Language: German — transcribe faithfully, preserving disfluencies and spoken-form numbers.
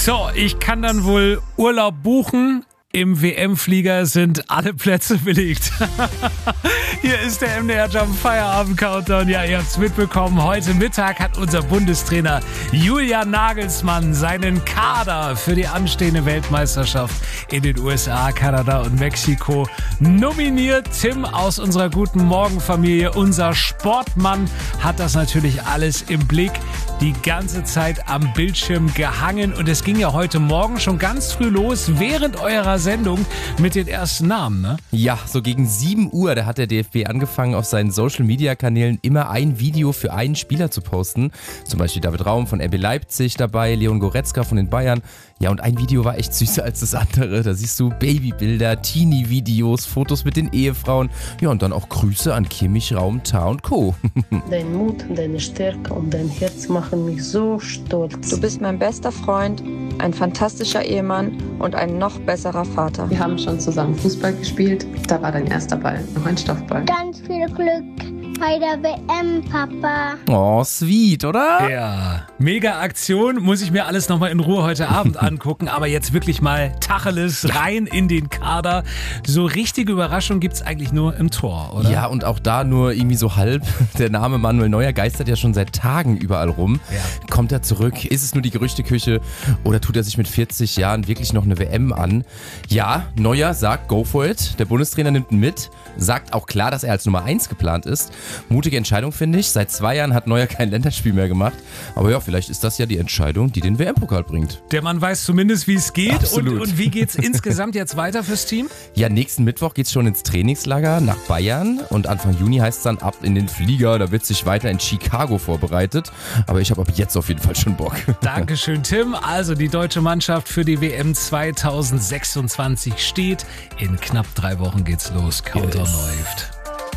So, ich kann dann wohl Urlaub buchen. Im W M-Flieger sind alle Plätze belegt. Hier ist der M D R Jump Feierabend Countdown. Ja, ihr habt's mitbekommen. Heute Mittag hat unser Bundestrainer Julian Nagelsmann seinen Kader für die anstehende Weltmeisterschaft in den U S A, Kanada und Mexiko nominiert. Tim aus unserer Guten Morgen-Familie, unser Sportmann, hat das natürlich alles im Blick. Die ganze Zeit am Bildschirm gehangen. Und es ging ja heute Morgen schon ganz früh los, während eurer Sendung mit den ersten Namen, ne? Ja, so gegen sieben Uhr, da hat der D F B angefangen, auf seinen Social-Media-Kanälen immer ein Video für einen Spieler zu posten. Zum Beispiel David Raum von R B Leipzig dabei, Leon Goretzka von den Bayern. Ja, und ein Video war echt süßer als das andere. Da siehst du Babybilder, Teenie-Videos, Fotos mit den Ehefrauen. Ja, und dann auch Grüße an Kimmich, Raum, Tah und Co. Dein Mut, deine Stärke und dein Herz machen mich so stolz. Du bist mein bester Freund, ein fantastischer Ehemann und ein noch besserer Vater. Wir haben schon zusammen Fußball gespielt. Da war dein erster Ball noch ein Stoffball. Ganz viel Glück bei der W M, Papa. Oh, sweet, oder? Ja, mega Aktion. Muss ich mir alles nochmal in Ruhe heute Abend angucken. Aber jetzt wirklich mal Tacheles rein in den Kader. So richtige Überraschung gibt's eigentlich nur im Tor, oder? Ja, und auch da nur irgendwie so halb. Der Name Manuel Neuer geistert ja schon seit Tagen überall rum. Ja. Kommt er zurück? Ist es nur die Gerüchteküche? Oder tut er sich mit vierzig Jahren wirklich noch eine W M an? Ja, Neuer sagt, go for it. Der Bundestrainer nimmt ihn mit. Sagt auch klar, dass er als Nummer eins geplant ist. Mutige Entscheidung, finde ich. Seit zwei Jahren hat Neuer kein Länderspiel mehr gemacht. Aber ja, vielleicht ist das ja die Entscheidung, die den W M-Pokal bringt. Der Mann weiß zumindest, wie es geht. Absolut. Und, und wie geht's insgesamt jetzt weiter fürs Team? Ja, nächsten Mittwoch geht's schon ins Trainingslager nach Bayern. Und Anfang Juni heißt es dann ab in den Flieger. Da wird sich weiter in Chicago vorbereitet. Aber ich habe ab jetzt auf jeden Fall schon Bock. Dankeschön, Tim. Also die deutsche Mannschaft für die W M zwanzig sechsundzwanzig steht. In knapp drei Wochen geht's los. Countdown Yes. läuft.